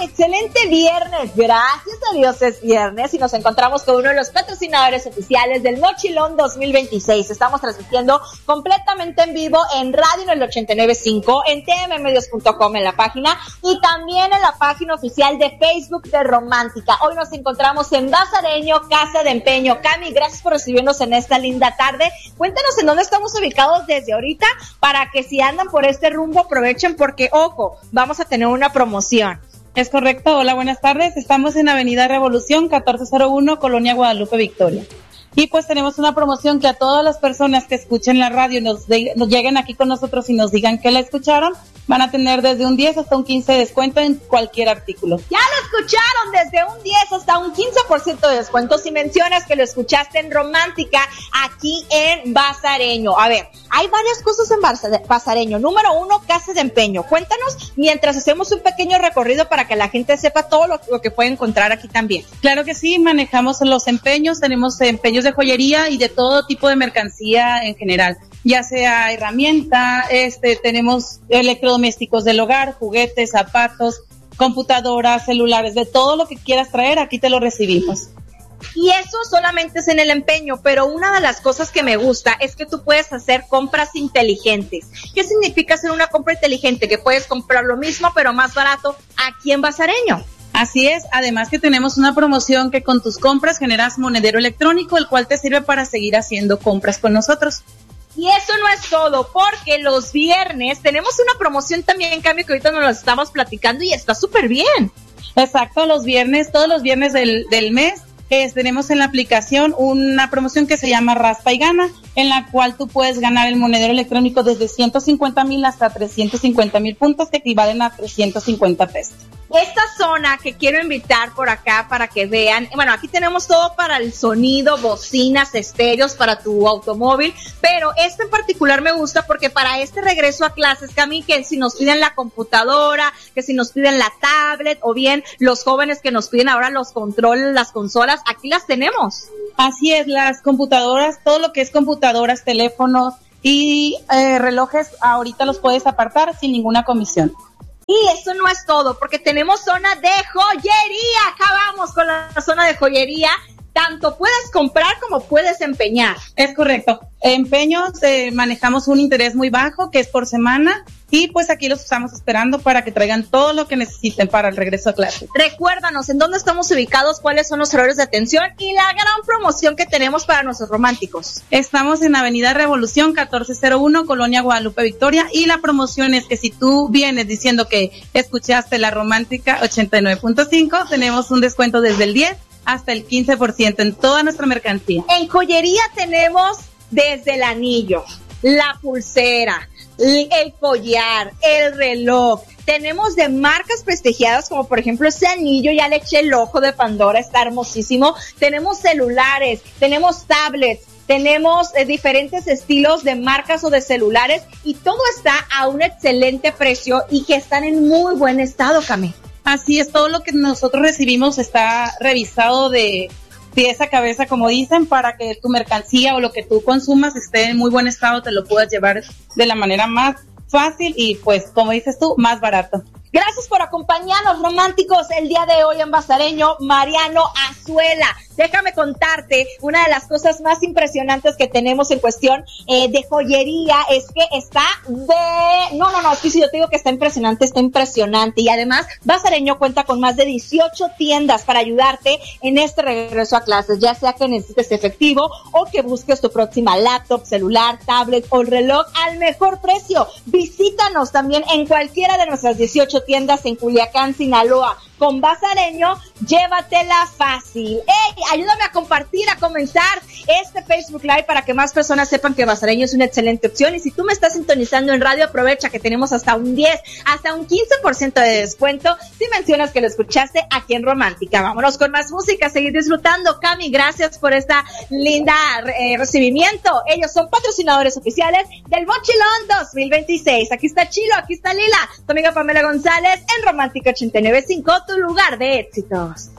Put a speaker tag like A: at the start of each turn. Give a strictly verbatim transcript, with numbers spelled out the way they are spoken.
A: Excelente viernes, gracias a Dios es viernes y nos encontramos con uno de los patrocinadores oficiales del Mochilón dos mil veintiséis. Estamos transmitiendo completamente en vivo en radio en el ochenta y nueve punto cinco, en t m medios punto com en la página y también en la página oficial de Facebook de Romántica. Hoy nos encontramos en Bazareño, Casa de Empeño. Cami, gracias por recibirnos en esta linda tarde. Cuéntanos en dónde estamos ubicados desde ahorita para que si andan por este rumbo aprovechen porque, ojo, vamos a tener una promoción.
B: Es correcto, hola, buenas tardes. Estamos en Avenida Revolución, catorce cero uno, Colonia Guadalupe, Victoria. Y pues tenemos una promoción que a todas las personas que escuchen la radio y nos, de, nos lleguen aquí con nosotros y nos digan que la escucharon, van a tener desde un diez hasta un quince de descuento en cualquier artículo.
A: Ya lo escucharon, desde un diez hasta un quince por ciento de descuento si mencionas que lo escuchaste en Romántica aquí en Bazareño. A ver, hay varias cosas en Bazareño. Número uno, Casa de Empeño. Cuéntanos mientras hacemos un pequeño recorrido para que la gente sepa todo lo, lo que puede encontrar aquí también.
B: Claro que sí, manejamos los empeños, tenemos empeños de joyería y de todo tipo de mercancía en general, ya sea herramienta, este, tenemos electrodomésticos del hogar, juguetes, zapatos, computadoras, celulares, de todo lo que quieras traer, aquí te lo recibimos.
A: Y eso solamente es en el empeño, pero una de las cosas que me gusta es que tú puedes hacer compras inteligentes. ¿Qué significa hacer una compra inteligente? Que puedes comprar lo mismo, pero más barato aquí en Bazareño.
B: Así es, además que tenemos una promoción que con tus compras generas monedero electrónico, el cual te sirve para seguir haciendo compras con nosotros.
A: Y eso no es todo, porque los viernes tenemos una promoción también, en cambio, que ahorita nos lo estamos platicando y está súper bien.
B: Exacto, los viernes, todos los viernes del, del mes, eh, tenemos en la aplicación una promoción que se llama Raspa y Gana, en la cual tú puedes ganar el monedero electrónico desde ciento cincuenta mil hasta trescientos cincuenta mil puntos, que equivalen a trescientos cincuenta pesos.
A: Esta zona que quiero invitar por acá para que vean, bueno, aquí tenemos todo para el sonido, bocinas, estéreos para tu automóvil, pero este en particular me gusta porque para este regreso a clases, Cami, que si nos piden la computadora, que si nos piden la tablet, o bien los jóvenes que nos piden ahora los controles, las consolas, aquí las tenemos.
B: Así es, las computadoras, todo lo que es computadoras, teléfonos y eh, relojes, ahorita los puedes apartar sin ninguna comisión.
A: Y eso no es todo, porque tenemos zona de joyería. Acá vamos con la zona de joyería. Tanto puedes comprar como puedes empeñar.
B: Es correcto. Empeños, eh, manejamos un interés muy bajo, que es por semana, y pues aquí los estamos esperando para que traigan todo lo que necesiten para el regreso a clase.
A: Recuérdanos en dónde estamos ubicados, cuáles son los horarios de atención y la gran promoción que tenemos para nuestros románticos.
B: Estamos en Avenida Revolución, catorce cero uno, Colonia Guadalupe, Victoria, y la promoción es que si tú vienes diciendo que escuchaste la Romántica ochenta y nueve punto cinco, tenemos un descuento desde el diez hasta el quince por ciento en toda nuestra mercancía.
A: En joyería tenemos desde el anillo, la pulsera, el collar, el reloj. Tenemos de marcas prestigiadas como por ejemplo ese anillo, ya le eché el ojo de Pandora, está hermosísimo. Tenemos celulares, tenemos tablets, tenemos eh, diferentes estilos de marcas o de celulares y todo está a un excelente precio y que están en muy buen estado, Cami.
B: Así es, todo lo que nosotros recibimos está revisado de pies a cabeza, como dicen, para que tu mercancía o lo que tú consumas esté en muy buen estado, te lo puedas llevar de la manera más fácil y pues, como dices tú, más barato.
A: Gracias por acompañarnos, románticos, el día de hoy en Bazareño, Mariano Azuela. Déjame contarte, una de las cosas más impresionantes que tenemos en cuestión eh, de joyería es que está de... No, no, no, es que si yo te digo que está impresionante, está impresionante. Y además, Bazareño cuenta con más de dieciocho tiendas para ayudarte en este regreso a clases, ya sea que necesites efectivo o que busques tu próxima laptop, celular, tablet o reloj al mejor precio. Visítanos también en cualquiera de nuestras dieciocho tiendas en Culiacán, Sinaloa. Con Bazareño, llévatela fácil. ¡Ey! Ayúdame a compartir, a comenzar este Facebook Live para que más personas sepan que Bazareño es una excelente opción. Y si tú me estás sintonizando en radio, aprovecha que tenemos hasta un diez, hasta un quince por ciento de descuento si mencionas que lo escuchaste aquí en Romántica. Vámonos con más música, seguir disfrutando. Cami, gracias por esta linda eh, recibimiento. Ellos son patrocinadores oficiales del Mochilón dos mil veintiséis. Aquí está Chilo, aquí está Lila, tu amiga Pamela González en Romántica ochenta y nueve punto cinco, tu lugar de éxitos.